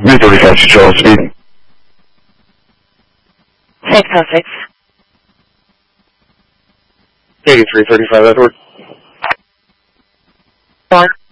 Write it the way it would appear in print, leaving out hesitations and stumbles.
mid-35 to Charles speaking. 606. 8335 Edward. 4.